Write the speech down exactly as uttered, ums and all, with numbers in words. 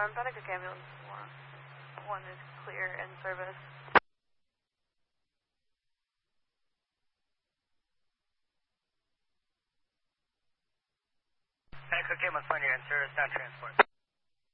Um, Pentacook Ambulance one, one is clear in service. Pentacook Ambulance one, you're in service, down transport.